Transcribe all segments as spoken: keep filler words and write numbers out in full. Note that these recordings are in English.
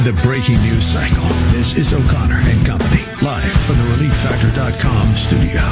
The breaking news cycle. This is O'Connor and Company, live from the relief factor dot com studio.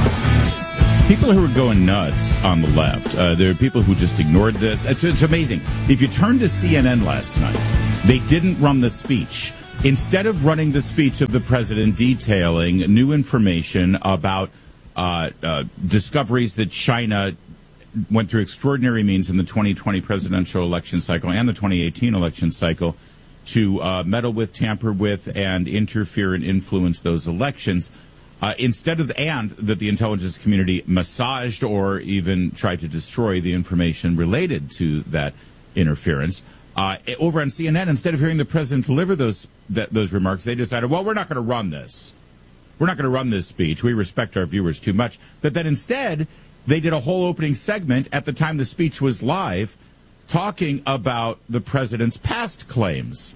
People who are going nuts on the left, uh, there are people who just ignored this. It's, it's amazing. If you turned to C N N last night, they didn't run the speech. Instead of running the speech of the president detailing new information about uh, uh, discoveries that China went through extraordinary means in the twenty twenty presidential election cycle and the twenty eighteen election cycle, to uh, meddle with, tamper with, and interfere and influence those elections, uh, instead of, and that the intelligence community massaged or even tried to destroy the information related to that interference. Uh, over on C N N, instead of hearing the president deliver those that, those remarks, they decided, well, we're not going to run this. We're not going to run this speech. We respect our viewers too much. But then instead, they did a whole opening segment at the time the speech was live, talking about the president's past claims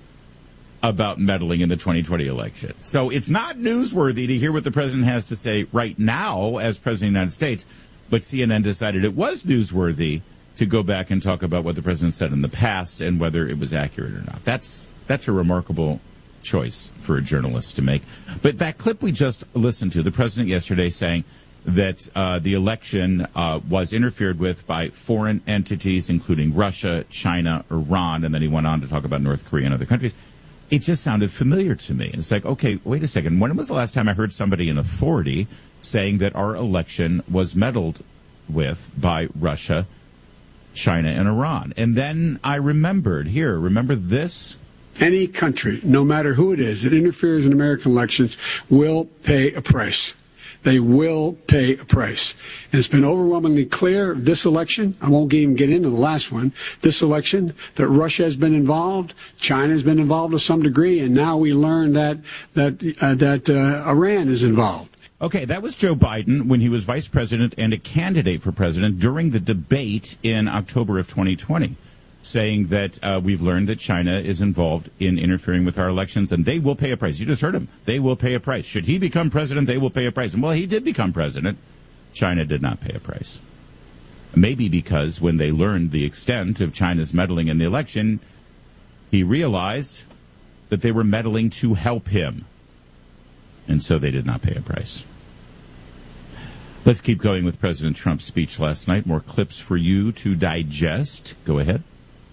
about meddling in the twenty twenty election. So it's not newsworthy to hear what the president has to say right now as president of the United States, but C N N decided it was newsworthy to go back and talk about what the president said in the past and whether it was accurate or not. That's that's a remarkable choice for a journalist to make. But that clip we just listened to, the president yesterday saying that uh, the election uh, was interfered with by foreign entities, including Russia, China, Iran, and then he went on to talk about North Korea and other countries. It just sounded familiar to me. And it's like, okay, wait a second. When was the last time I heard somebody in authority saying that our election was meddled with by Russia, China, and Iran? And then I remembered, here, remember this? Any country, no matter who it is, that interferes in American elections will pay a price. They will pay a price. And it's been overwhelmingly clear this election, I won't even get into the last one, this election, that Russia has been involved, China has been involved to some degree, and now we learn that that uh, that uh, Iran is involved. Okay, that was Joe Biden when he was vice president and a candidate for president during the debate in October of twenty twenty. Saying that uh, we've learned that China is involved in interfering with our elections, and they will pay a price. You just heard him. They will pay a price. Should he become president, they will pay a price. And, well, he did become president. China did not pay a price. Maybe because when they learned the extent of China's meddling in the election, he realized that they were meddling to help him. And so they did not pay a price. Let's keep going with President Trump's speech last night. More clips for you to digest. Go ahead.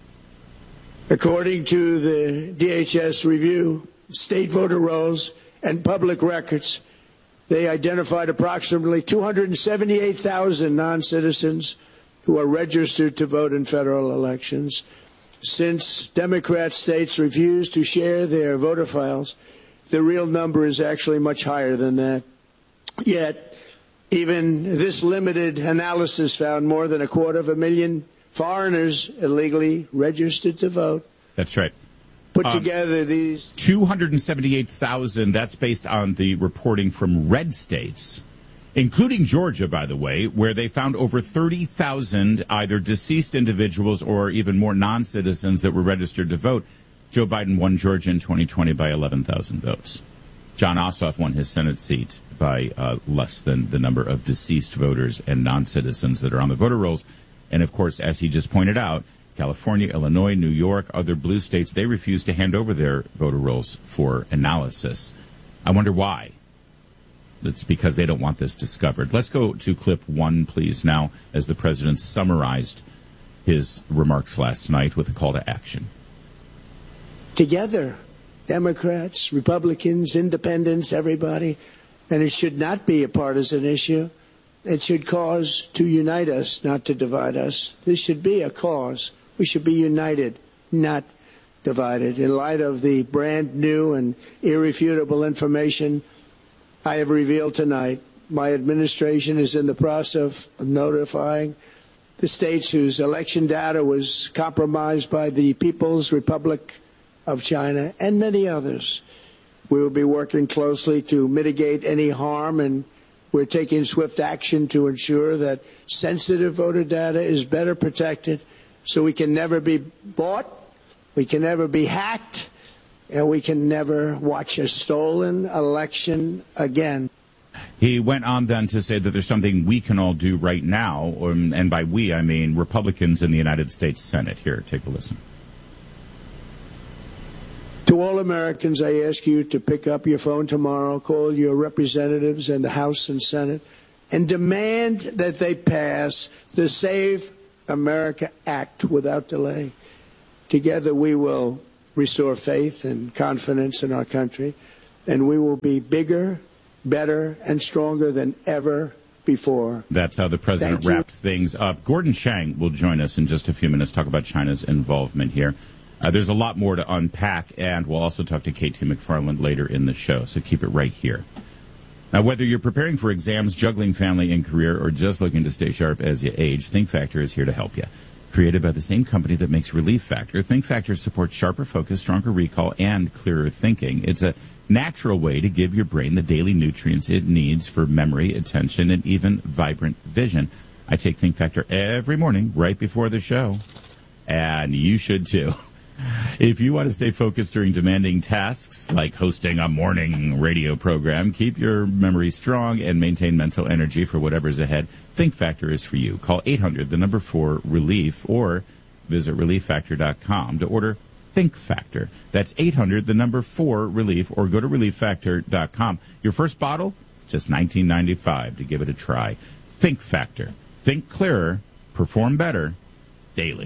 According to the D H S review, state voter rolls and public records, they identified approximately two hundred seventy-eight thousand non-citizens who are registered to vote in federal elections. Since Democrat states refuse to share their voter files, the real number is actually much higher than that. Yet, even this limited analysis found more than a quarter of a million foreigners illegally registered to vote. That's right. Put um, together these two hundred seventy-eight thousand, that's based on the reporting from red states, including Georgia, by the way, where they found over thirty thousand either deceased individuals or even more non-citizens that were registered to vote. Joe Biden won Georgia in twenty twenty by eleven thousand votes. John Ossoff won his Senate seat by uh, less than the number of deceased voters and non-citizens that are on the voter rolls. And, of course, as he just pointed out, California, Illinois, New York, other blue states, they refuse to hand over their voter rolls for analysis. I wonder why. It's because they don't want this discovered. Let's go to clip one, please, now, as the president summarized his remarks last night with a call to action. Together, Democrats, Republicans, independents, everybody, and it should not be a partisan issue. It should cause to unite us, not to divide us. This should be a cause. We should be united, not divided. In light of the brand new and irrefutable information I have revealed tonight, my administration is in the process of notifying the states whose election data was compromised by the People's Republic of China and many others. We will be working closely to mitigate any harm, and we're taking swift action to ensure that sensitive voter data is better protected so we can never be bought, we can never be hacked, and we can never watch a stolen election again. He went on then to say that there's something we can all do right now, um, and by we I mean Republicans in the United States Senate. Here, take a listen. To all Americans, I ask you to pick up your phone tomorrow, call your representatives in the House and Senate, and demand that they pass the Save America Act without delay. Together we will restore faith and confidence in our country, and we will be bigger, better, and stronger than ever before. That's how the president wrapped things up. Gordon Chang will join us in just a few minutes, talk about China's involvement here. Uh, there's a lot more to unpack, and we'll also talk to K T McFarland later in the show, so keep it right here. Now, whether you're preparing for exams, juggling family and career, or just looking to stay sharp as you age, Think Factor is here to help you. Created by the same company that makes Relief Factor, Think Factor supports sharper focus, stronger recall, and clearer thinking. It's a natural way to give your brain the daily nutrients it needs for memory, attention, and even vibrant vision. I take Think Factor every morning right before the show, and you should too. If you want to stay focused during demanding tasks like hosting a morning radio program, keep your memory strong, and maintain mental energy for whatever's ahead, Think Factor is for you. Call eight hundred, the number four, relief, or visit relief factor dot com to order Think Factor. That's eight hundred, the number four, relief, or go to relief factor dot com. Your first bottle, just nineteen ninety-five to give it a try. Think Factor. Think clearer, perform better, daily.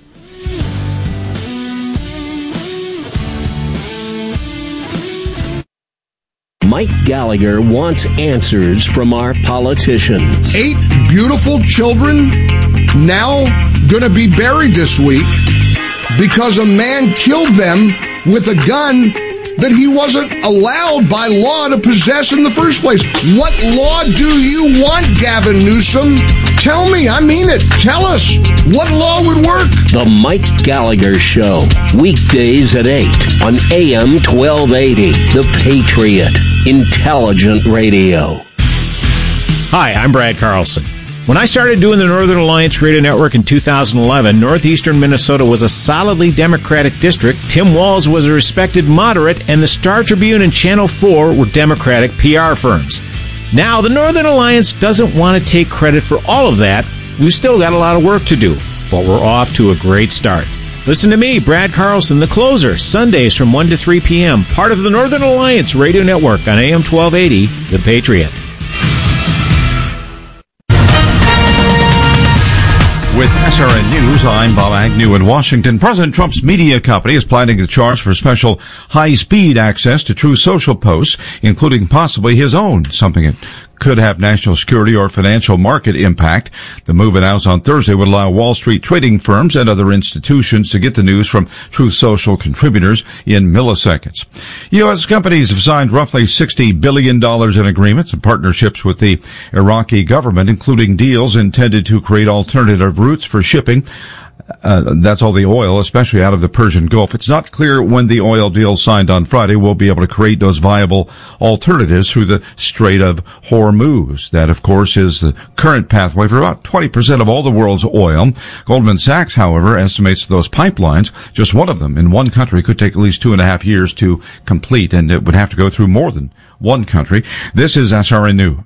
Mike Gallagher wants answers from our politicians. Eight beautiful children now going to be buried this week because a man killed them with a gun that he wasn't allowed by law to possess in the first place. What law do you want, Gavin Newsom? Tell me. I mean it. Tell us. What law would work? The Mike Gallagher Show. Weekdays at eight on A M twelve eighty. The Patriot. Intelligent Radio. Hi, I'm Brad Carlson. When I started doing the Northern Alliance Radio Network in two thousand eleven, northeastern Minnesota was a solidly Democratic district. Tim Walz was a respected moderate, and the Star Tribune and Channel four were Democratic P R firms. Now, the Northern Alliance doesn't want to take credit for all of that. We've still got a lot of work to do, but we're off to a great start. Listen to me, Brad Carlson, the closer, Sundays from one to three p.m., part of the Northern Alliance Radio Network on A M twelve eighty, The Patriot. With S R N News, I'm Bob Agnew in Washington. President Trump's media company is planning to charge for special high-speed access to Truth Social posts, including possibly his own, something that could have national security or financial market impact. The move announced on Thursday would allow Wall Street trading firms and other institutions to get the news from Truth Social contributors in milliseconds. U S companies have signed roughly sixty billion dollars in agreements and partnerships with the Iraqi government, including deals intended to create alternative routes for shipping. Uh, that's all the oil, especially out of the Persian Gulf. It's not clear when the oil deal signed on Friday will be able to create those viable alternatives through the Strait of Hormuz. That, of course, is the current pathway for about twenty percent of all the world's oil. Goldman Sachs, however, estimates those pipelines, just one of them in one country, could take at least two and a half years to complete, and it would have to go through more than one country. This is S R N News.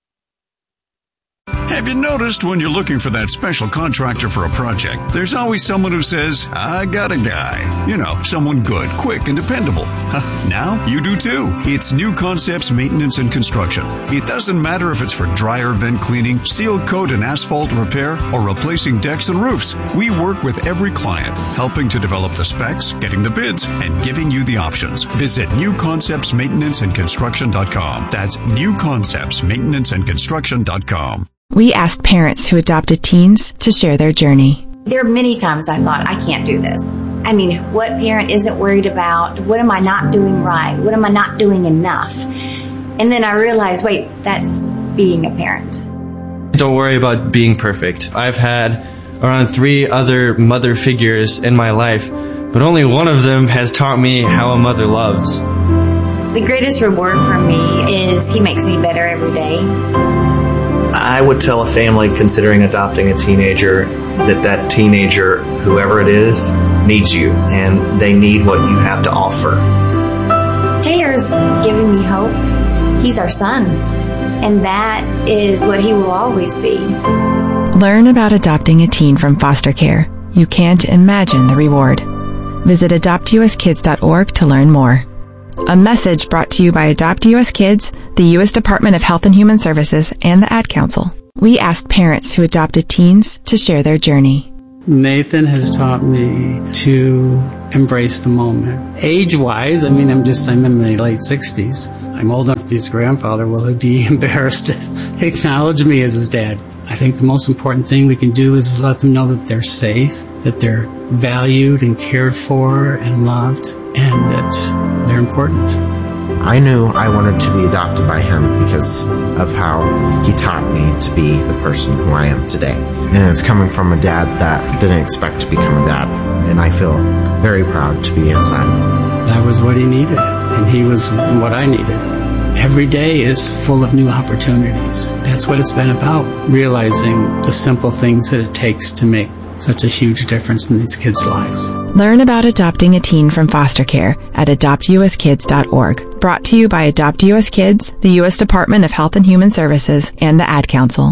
Have you noticed when you're looking for that special contractor for a project, there's always someone who says, I got a guy. You know, someone good, quick, and dependable. Now you do too. It's New Concepts Maintenance and Construction. It doesn't matter if it's for dryer vent cleaning, seal coat and asphalt repair, or replacing decks and roofs. We work with every client, helping to develop the specs, getting the bids, and giving you the options. Visit new concepts maintenance and construction dot com. That's new concepts maintenance and construction dot com. We asked parents who adopted teens to share their journey. There are many times I thought, I can't do this. I mean, what parent isn't worried about? What am I not doing right? What am I not doing enough? And then I realized, wait, that's being a parent. Don't worry about being perfect. I've had around three other mother figures in my life, but only one of them has taught me how a mother loves. The greatest reward for me is he makes me better every day. I would tell a family considering adopting a teenager that that teenager, whoever it is, needs you, and they need what you have to offer. Taylor's giving me hope. He's our son, and that is what he will always be. Learn about adopting a teen from foster care. You can't imagine the reward. Visit adopt u s kids dot org to learn more. A message brought to you by Adopt U S Kids, the U S Department of Health and Human Services, and the Ad Council. We asked parents who adopted teens to share their journey. Nathan has taught me to embrace the moment. Age-wise, I mean, I'm just, I'm in my late sixties. I'm old enough to be his grandfather. Will he be embarrassed to acknowledge me as his dad? I think the most important thing we can do is let them know that they're safe, that they're valued and cared for and loved, and that they're important. I knew I wanted to be adopted by him because of how he taught me to be the person who I am today. And it's coming from a dad that didn't expect to become a dad, and I feel very proud to be his son. That was what he needed, and he was what I needed. Every day is full of new opportunities. That's what it's been about, realizing the simple things that it takes to make such a huge difference in these kids' lives. Learn about adopting a teen from foster care at adopt u s kids dot org. Brought to you by Adopt U S Kids, the U S Department of Health and Human Services, and the Ad Council.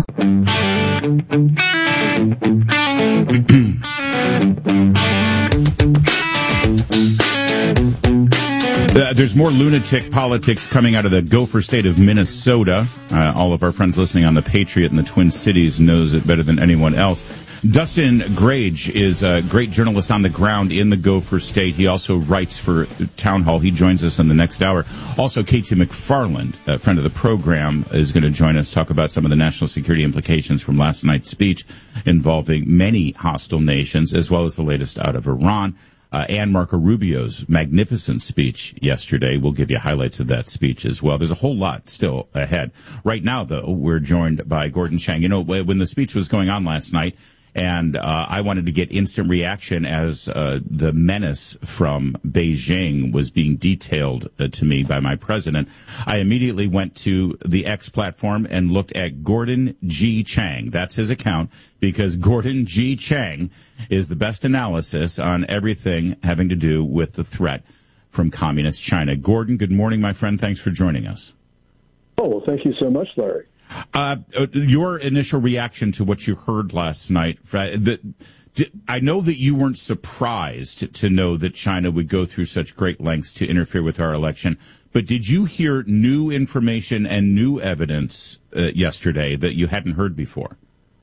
Uh, there's more lunatic politics coming out of the Gopher State of Minnesota. Uh, all of our friends listening on the Patriot in the Twin Cities knows it better than anyone else. Dustin Grage is a great journalist on the ground in the Gopher State. He also writes for Town Hall. He joins us in the next hour. Also, Katie McFarland, a friend of the program, is going to join us, talk about some of the national security implications from last night's speech involving many hostile nations, as well as the latest out of Iran. Uh, and Marco Rubio's magnificent speech yesterday. We'll give you highlights of that speech as well. There's a whole lot still ahead. Right now, though, we're joined by Gordon Chang. You know, when the speech was going on last night, and uh, I wanted to get instant reaction as uh, the menace from Beijing was being detailed uh, to me by my president. I immediately went to the X platform and looked at Gordon G. Chang. That's his account, because Gordon G. Chang is the best analysis on everything having to do with the threat from communist China. Gordon, good morning, my friend. Thanks for joining us. Oh, well, thank you so much, Larry. Uh, your initial reaction to what you heard last night, the, I know that you weren't surprised to know that China would go through such great lengths to interfere with our election, but did you hear new information and new evidence uh, yesterday that you hadn't heard before?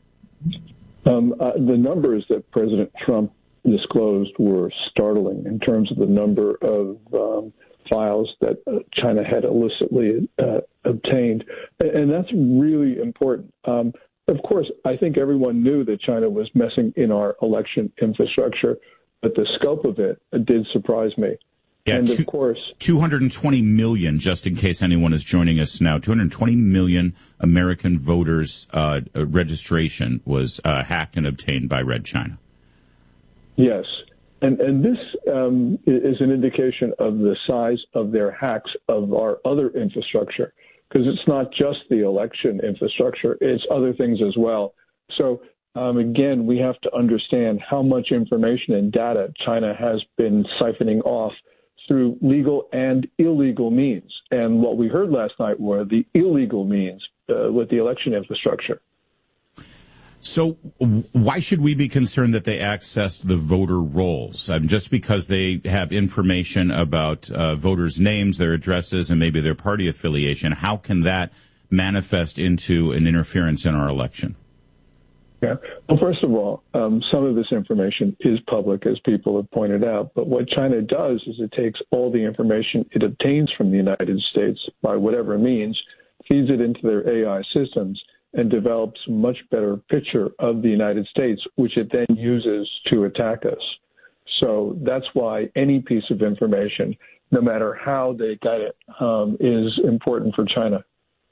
Um, uh, the numbers that President Trump disclosed were startling in terms of the number of um, files that uh, China had illicitly uh, obtained. And that's really important. Um, of course, I think everyone knew that China was messing in our election infrastructure, but the scope of it did surprise me. Yeah, and two, of course, two hundred twenty million, just in case anyone is joining us now, two hundred twenty million American voters' uh, registration was uh, hacked and obtained by Red China. Yes. And, and this um, is an indication of the size of their hacks of our other infrastructure, because it's not just the election infrastructure, it's other things as well. So, um, again, we have to understand how much information and data China has been siphoning off through legal and illegal means. And what we heard last night were the illegal means uh, with the election infrastructure. So why should we be concerned that they accessed the voter rolls? Um, just because they have information about uh, voters' names, their addresses, and maybe their party affiliation, how can that manifest into an interference in our election? Yeah. Well, first of all, um, some of this information is public, as people have pointed out. But what China does is it takes all the information it obtains from the United States by whatever means, feeds it into their A I systems, and develops a much better picture of the United States, which it then uses to attack us. So that's why any piece of information, no matter how they get it, um, is important for China.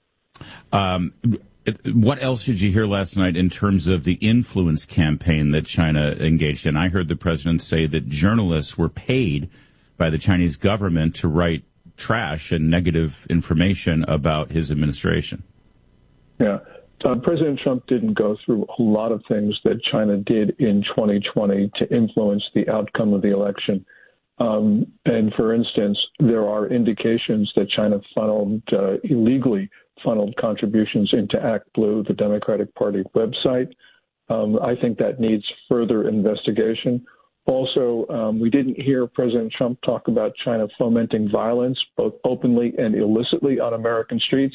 Um, what else did you hear last night in terms of the influence campaign that China engaged in? I heard the president say that journalists were paid by the Chinese government to write trash and negative information about his administration. Yeah. Uh, President Trump didn't go through a lot of things that China did in twenty twenty to influence the outcome of the election. Um, and for instance, there are indications that China funneled, uh, illegally funneled contributions into ActBlue, the Democratic Party website. Um, I think that needs further investigation. Also, um, we didn't hear President Trump talk about China fomenting violence, both openly and illicitly, on American streets.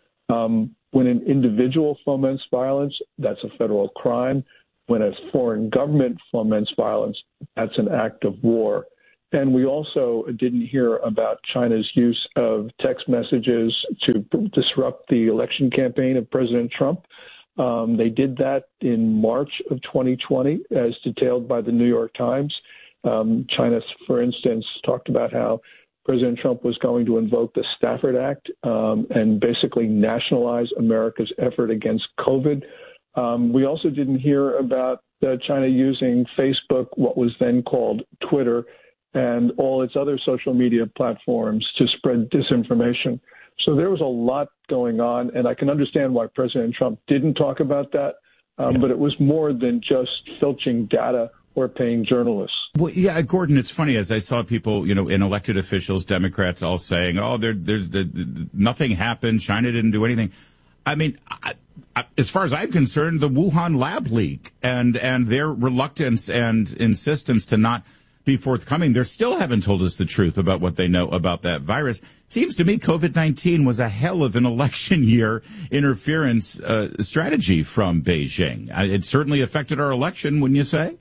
Um, when an individual foments violence, that's a federal crime. When a foreign government foments violence, that's an act of war. And we also didn't hear about China's use of text messages to disrupt the election campaign of President Trump. Um, they did that in March of twenty twenty, as detailed by the New York Times. Um, China, for instance, talked about how President Trump was going to invoke the Stafford Act um, and basically nationalize America's effort against COVID. Um, we also didn't hear about uh, China using Facebook, what was then called Twitter, and all its other social media platforms to spread disinformation. So there was a lot going on, and I can understand why President Trump didn't talk about that, um, yeah. but it was more than just filching data or paying journalists. Well, yeah, Gordon, it's funny, as I saw people, you know, in elected officials, Democrats all saying, oh, there, there's the, the, nothing happened, China didn't do anything. I mean, I, I, as far as I'm concerned, the Wuhan lab leak and, and their reluctance and insistence to not be forthcoming, they still haven't told us the truth about what they know about that virus. Seems to me COVID nineteen was a hell of an election year interference uh, strategy from Beijing. It certainly affected our election, wouldn't you say?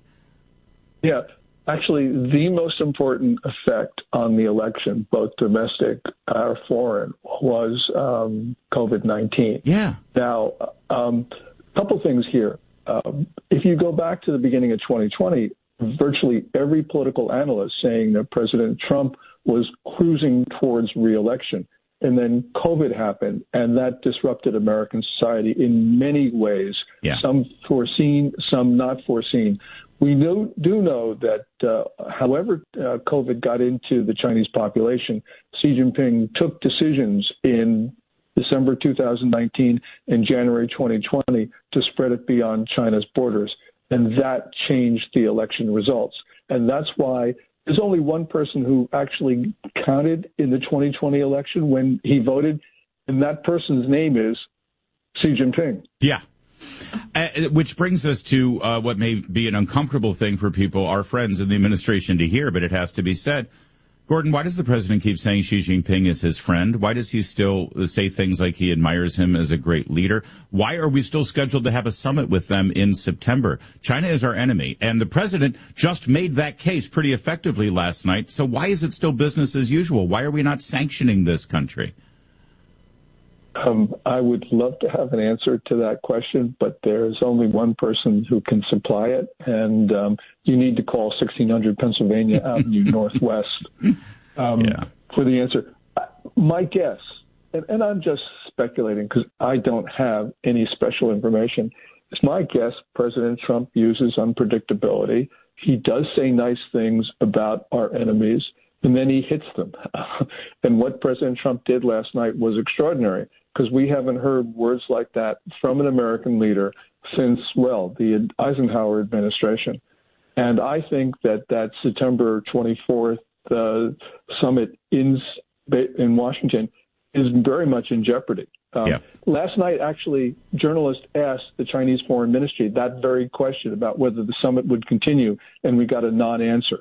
Yeah, actually, the most important effect on the election, both domestic or foreign, was um, COVID nineteen. Yeah. Now, a um, couple things here. Um, if you go back to the beginning of twenty twenty, virtually every political analyst saying that President Trump was cruising towards re-election. And then COVID happened, and that disrupted American society in many ways, yeah. some foreseen, some not foreseen. We know, do know that uh, however uh, COVID got into the Chinese population, Xi Jinping took decisions in December two thousand nineteen and January twenty twenty to spread it beyond China's borders. And that changed the election results. And that's why there's only one person who actually counted in the twenty twenty election when he voted, and that person's name is Xi Jinping. Yeah. Uh, which brings us to uh, what may be an uncomfortable thing for people, our friends in the administration, to hear, but it has to be said. Gordon, why does the president keep saying Xi Jinping is his friend? Why does he still say things like he admires him as a great leader? Why are we still scheduled to have a summit with them in September? China is our enemy, and the president just made that case pretty effectively last night. So why is it still business as usual? Why are we not sanctioning this country? Um, I would love to have an answer to that question, but there's only one person who can supply it, and um, you need to call sixteen hundred Pennsylvania Avenue Northwest um, yeah. for the answer. My guess, and, and I'm just speculating because I don't have any special information, is my guess President Trump uses unpredictability. He does say nice things about our enemies, and then he hits them. And what President Trump did last night was extraordinary, because we haven't heard words like that from an American leader since, well, the Eisenhower administration. And I think that that September twenty-fourth uh, summit in in Washington is very much in jeopardy. Um, yeah. Last night, actually, journalists asked the Chinese Foreign Ministry that very question about whether the summit would continue, and we got a non-answer.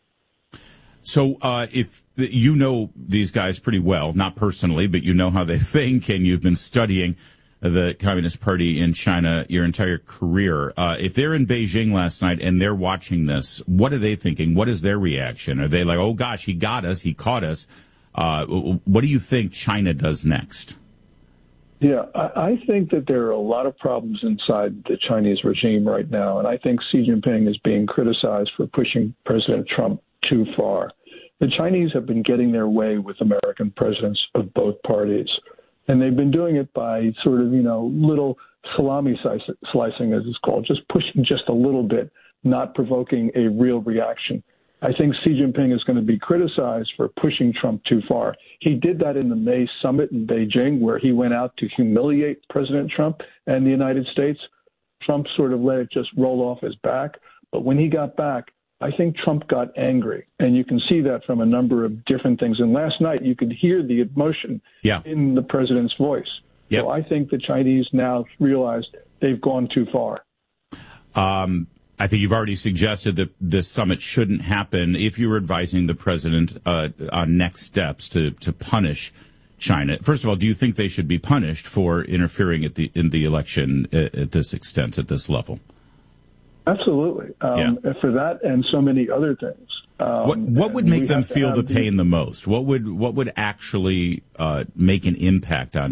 So uh, if you know these guys pretty well, not personally, but you know how they think, and you've been studying the Communist Party in China your entire career. Uh, if they're in Beijing last night and they're watching this, what are they thinking? What is their reaction? Are they like, oh, gosh, he got us, he caught us? Uh, what do you think China does next? Yeah, I, I think that there are a lot of problems inside the Chinese regime right now, and I think Xi Jinping is being criticized for pushing President Trump too far. The Chinese have been getting their way with American presidents of both parties, and they've been doing it by sort of, you know, little salami slicing, as it's called, just pushing just a little bit, not provoking a real reaction. I think Xi Jinping is going to be criticized for pushing Trump too far. He did that in the May summit in Beijing, where he went out to humiliate President Trump and the United States. Trump sort of let it just roll off his back. But when he got back, I think Trump got angry, and you can see that from a number of different things. And last night, you could hear the emotion yeah. in the president's voice. Yep. So I think the Chinese now realized they've gone too far. Um, I think you've already suggested that this summit shouldn't happen. If you were advising the president uh, on next steps to, to punish China, first of all, do you think they should be punished for interfering at the in the election at, at this extent, at this level? Absolutely. Um, yeah. For that and so many other things. Um, what what would make them feel the pain the most? What would what would actually uh, make an impact on